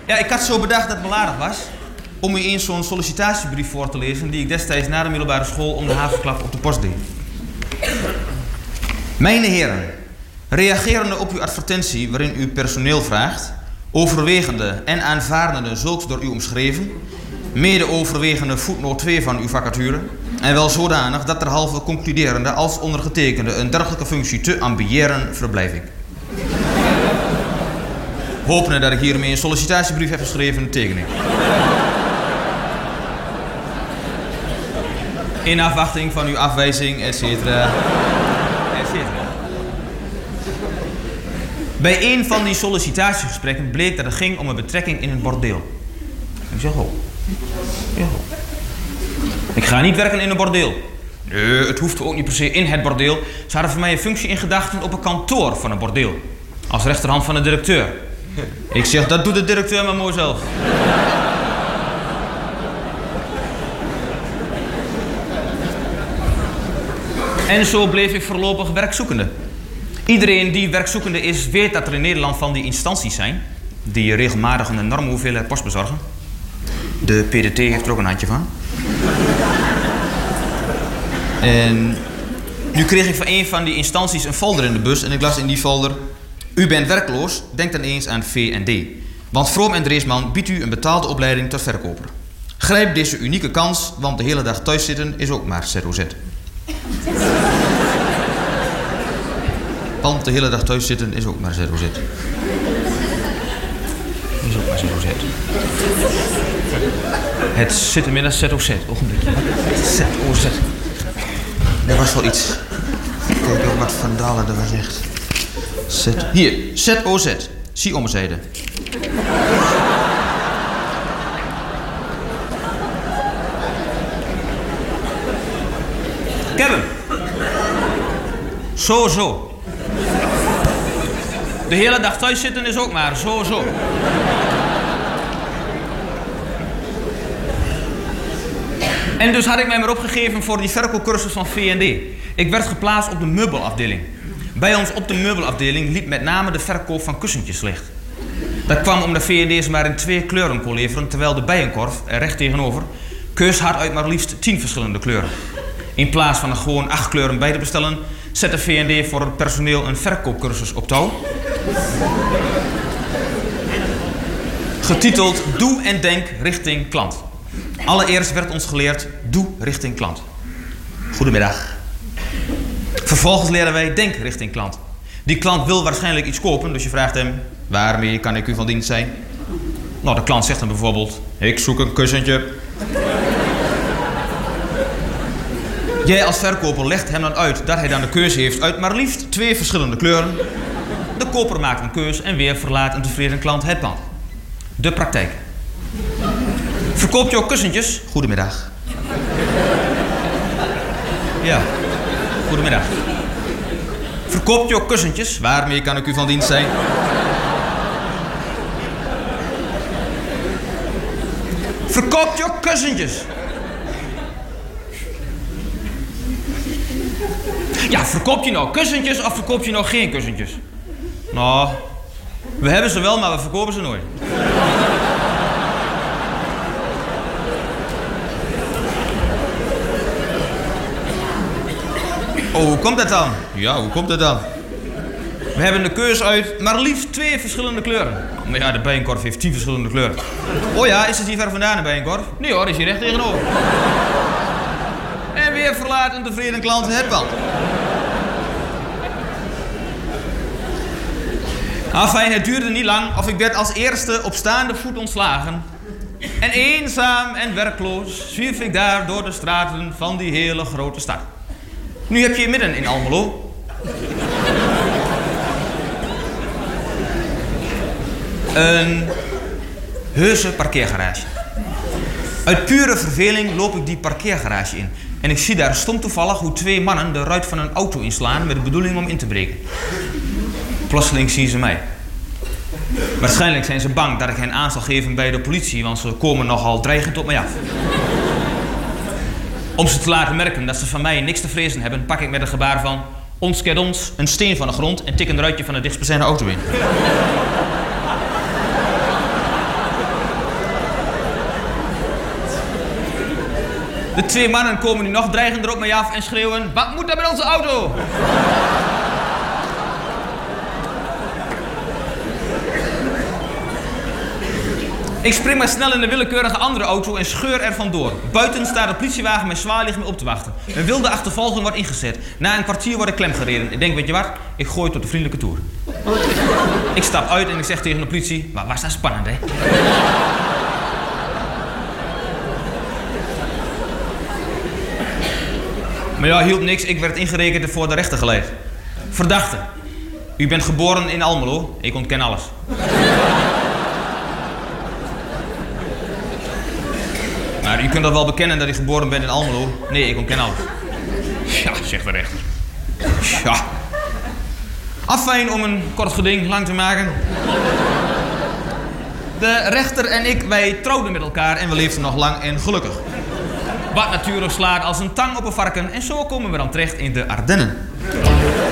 Ja, ik had zo bedacht dat het wel aardig was om u eens zo'n sollicitatiebrief voor te lezen die ik destijds na de middelbare school om de haverklap op de post deed. Mijne heren, reagerende op uw advertentie waarin u personeel vraagt, overwegende en aanvaardende zulks door u omschreven, mede overwegende voetnoot 2 van uw vacature, en wel zodanig dat derhalve concluderende als ondergetekende een dergelijke functie te ambiëren, verblijf ik. Hopende dat ik hiermee een sollicitatiebrief heb geschreven, teken ik. In afwachting van uw afwijzing, etc. Bij een van die sollicitatiegesprekken bleek dat het ging om een betrekking in een bordeel. Ik zeg, oh. Ja. Ik ga niet werken in een bordeel. Nee, het hoeft ook niet per se in het bordeel. Ze hadden voor mij een functie in gedachten op een kantoor van een bordeel. Als rechterhand van de directeur. Ik zeg, dat doet de directeur maar mooi zelf. En zo bleef ik voorlopig werkzoekende. Iedereen die werkzoekende is, weet dat er in Nederland van die instanties zijn die regelmatig een enorme hoeveelheid post bezorgen. De PDT heeft er ook een handje van. En nu kreeg ik van een van die instanties een folder in de bus en ik las in die folder: u bent werkloos, denk dan eens aan V&D. Want Vroom en Dreesman biedt u een betaalde opleiding tot verkoper. Grijp deze unieke kans, want de hele dag thuis zitten is ook maar ZOZ. Want de hele dag thuis zitten is ook maar ZOZ. Is ook maar ZOZ. Het zit inmiddels ZOZ. Ogenblikje. ZOZ. Er was wel iets. Kijk ook wat Van Dalen er was echt. Hier, ZOZ. Zie omzijde. Ik heb hem. Zo. De hele dag thuis zitten is ook maar zo. En dus had ik mij maar opgegeven voor die verkoopcursus van V&D. Ik werd geplaatst op de meubelafdeling. Bij ons op de meubelafdeling liep met name de verkoop van kussentjes slecht. Dat kwam omdat V&D's maar in 2 kleuren kon leveren, terwijl de Bijenkorf er recht tegenover keus had uit maar liefst 10 verschillende kleuren. In plaats van er gewoon 8 kleuren bij te bestellen, zette V&D voor het personeel een verkoopcursus op touw. Getiteld Doe en Denk richting klant. Allereerst werd ons geleerd Doe richting klant. Goedemiddag. Vervolgens leren wij Denk richting klant. Die klant wil waarschijnlijk iets kopen, dus je vraagt hem: waarmee kan ik u van dienst zijn? Nou, de klant zegt dan bijvoorbeeld: ik zoek een kussentje. Jij als verkoper legt hem dan uit dat hij dan de keuze heeft uit maar liefst 2 verschillende kleuren. De koper maakt een keus en weer verlaat een tevreden klant het pand. De praktijk. Verkoopt je ook kussentjes? Goedemiddag. Ja, goedemiddag. Verkoopt je ook kussentjes? Waarmee kan ik u van dienst zijn? Verkoopt je ook kussentjes? Ja, verkoop je nou kussentjes of verkoop je nou geen kussentjes? Nou, we hebben ze wel, maar we verkopen ze nooit. Oh, hoe komt dat dan? Ja, hoe komt dat dan? We hebben de keus uit maar liefst 2 verschillende kleuren. Maar ja, de Bijenkorf heeft 10 verschillende kleuren. Oh ja, is het hier ver vandaan, de Bijenkorf? Nee hoor, is hier recht tegenover. En weer verlaat een tevreden klant het pand. Afijn, het duurde niet lang of ik werd als eerste op staande voet ontslagen. En eenzaam en werkloos zwierf ik daar door de straten van die hele grote stad. Nu heb je midden in Almelo een heuse parkeergarage. Uit pure verveling loop ik die parkeergarage in. En ik zie daar stom toevallig hoe 2 mannen de ruit van een auto inslaan met de bedoeling om in te breken. Plotseling zien ze mij. Waarschijnlijk zijn ze bang dat ik hen aan zal geven bij de politie, want ze komen nogal dreigend op mij af. Om ze te laten merken dat ze van mij niks te vrezen hebben, pak ik met een gebaar van ons kent ons een steen van de grond en tik een ruitje van de dichtstbijzijnde auto in. De 2 mannen komen nu nog dreigender op mij af en schreeuwen: wat moet er met onze auto? Ik spring maar snel in de willekeurige andere auto en scheur er vandoor. Buiten staat de politiewagen met zwaarlicht me op te wachten. Een wilde achtervolging wordt ingezet. Na een kwartier wordt ik klemgereden. Ik denk, weet je wat? Ik gooi tot de vriendelijke toer. Ik stap uit en ik zeg tegen de politie: maar was dat spannend, hè? Maar ja, hielp niks. Ik werd ingerekend en voor de rechter geleid. Verdachte. U bent geboren in Almelo. Ik ontken alles. Maar u kunt dat wel bekennen dat u geboren bent in Almelo. Nee, ik ontken alles. Ja, zegt de rechter. Ja. Afijn om een kort geding lang te maken. De rechter en ik, wij trouwden met elkaar en we leefden nog lang en gelukkig. Wat natuurlijk slaat als een tang op een varken en zo komen we dan terecht in de Ardennen.